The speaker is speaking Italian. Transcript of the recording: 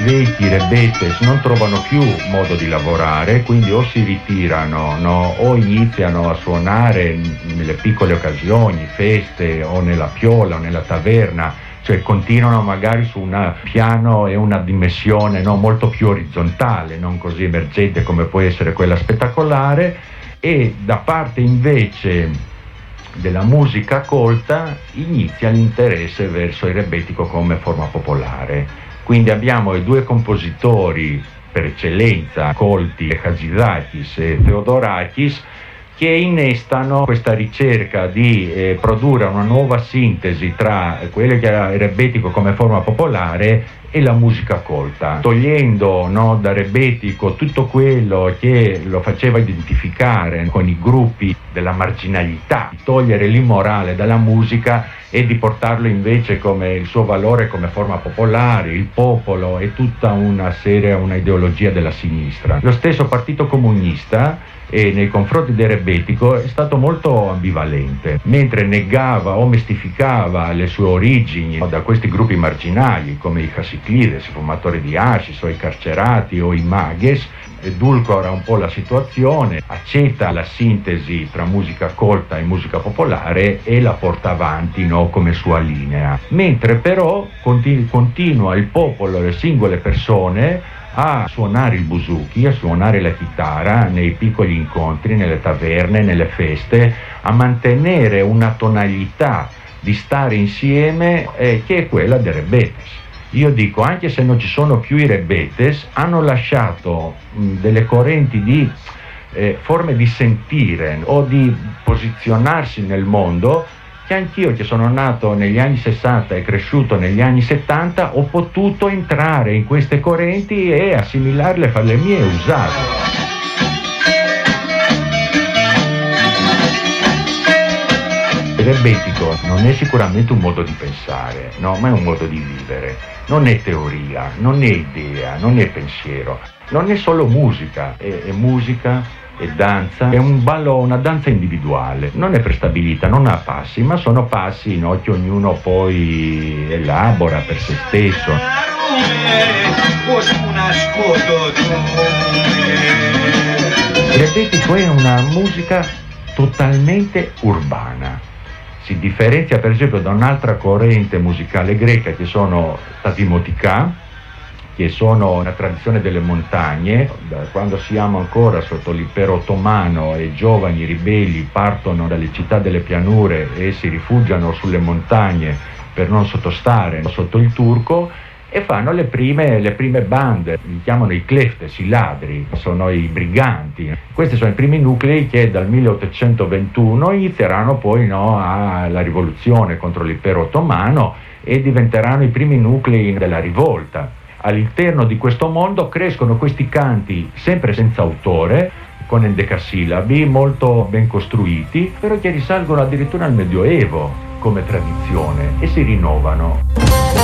vecchi rebetes non trovano più modo di lavorare, quindi o si ritirano, no? O iniziano a suonare nelle piccole occasioni, feste o nella piola o nella taverna, cioè continuano magari su un piano e una dimensione, no, molto più orizzontale, non così emergente come può essere quella spettacolare, e da parte invece della musica colta inizia l'interesse verso il rebetiko come forma popolare. Quindi abbiamo i due compositori per eccellenza colti, Hatzidakis e Theodorakis, che innestano questa ricerca di produrre una nuova sintesi tra quello che era il rebetiko come forma popolare e la musica colta, togliendo, no, da rebetiko tutto quello che lo faceva identificare con i gruppi della marginalità, di togliere l'immorale dalla musica e di portarlo invece come il suo valore come forma popolare, il popolo e tutta una serie, una ideologia della sinistra. Lo stesso Partito Comunista nei confronti del rebetiko è stato molto ambivalente, mentre negava o mistificava le sue origini da questi gruppi marginali come i Hasiklides, i fumatori di hashish o i carcerati o i mages, edulcora un po' la situazione, accetta la sintesi tra musica colta e musica popolare e la porta avanti, no, come sua linea. Mentre però continua il popolo, le singole persone, a suonare il buzuki, a suonare la chitarra nei piccoli incontri, nelle taverne, nelle feste, a mantenere una tonalità di stare insieme che è quella dei rebetes. Io dico, anche se non ci sono più i rebetes, hanno lasciato delle correnti di forme di sentire o di posizionarsi nel mondo che anch'io, che sono nato negli anni 60 e cresciuto negli anni 70, ho potuto entrare in queste correnti e assimilarle, farle mie e usarle. Il rebetiko non è sicuramente un modo di pensare, no, ma è un modo di vivere. Non è teoria, non è idea, non è pensiero, non è solo musica, è musica, è danza, è un ballo, una danza individuale, non è prestabilita, non ha passi, ma sono passi, no, che ognuno poi elabora per se stesso. Il rebetiko è una musica totalmente urbana. Si differenzia per esempio da un'altra corrente musicale greca che sono Tazimotika, che sono una tradizione delle montagne. Da quando siamo ancora sotto l'impero ottomano e i giovani ribelli partono dalle città delle pianure e si rifugiano sulle montagne per non sottostare sotto il turco, e fanno le prime bande, li chiamano i kleftes, i ladri, sono i briganti. Questi sono i primi nuclei che dal 1821 inizieranno poi, no, alla rivoluzione contro l'impero ottomano e diventeranno i primi nuclei della rivolta. All'interno di questo mondo crescono questi canti sempre senza autore, con endecasillabi molto ben costruiti, però che risalgono addirittura al Medioevo come tradizione e si rinnovano.